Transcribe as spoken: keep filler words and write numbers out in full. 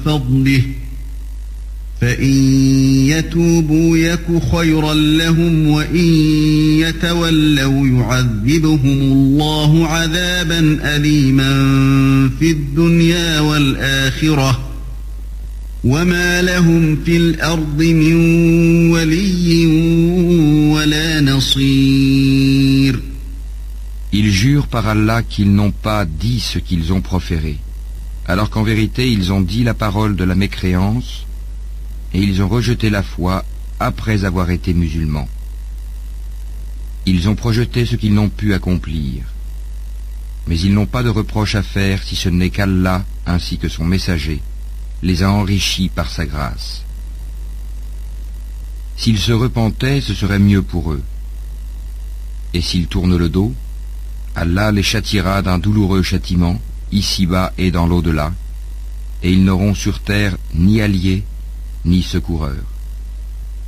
فضله فإن يتوبوا يك خيرا لهم وإن يتولوا يعذبهم الله عذابا أليما في الدنيا والآخرة وما لهم في الأرض من ولي ولا نصير. Ils jurent par Allah qu'ils n'ont pas dit ce qu'ils ont proféré, alors qu'en vérité ils ont dit la parole de la mécréance et ils ont rejeté la foi après avoir été musulmans. Ils ont projeté ce qu'ils n'ont pu accomplir, mais ils n'ont pas de reproche à faire si ce n'est qu'Allah ainsi que son messager les a enrichis par sa grâce. S'ils se repentaient, ce serait mieux pour eux. Et s'ils tournent le dos, Allah les châtiera d'un douloureux châtiment, ici-bas et dans l'au-delà, et ils n'auront sur terre ni alliés, ni secoureurs.